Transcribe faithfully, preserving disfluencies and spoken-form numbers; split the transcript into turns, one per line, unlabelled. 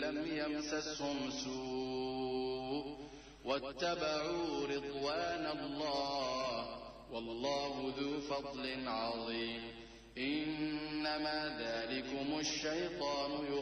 لم يمسسهم سوء واتبعوا رضوان الله والله ذو فضل عظيم. إنما ذلكم الشيطان